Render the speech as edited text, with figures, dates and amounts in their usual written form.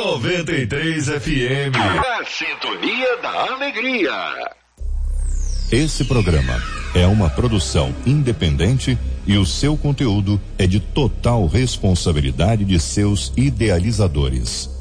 93 FM. A sintonia da alegria. Esse programa é uma produção independente e o seu conteúdo é de total responsabilidade de seus idealizadores.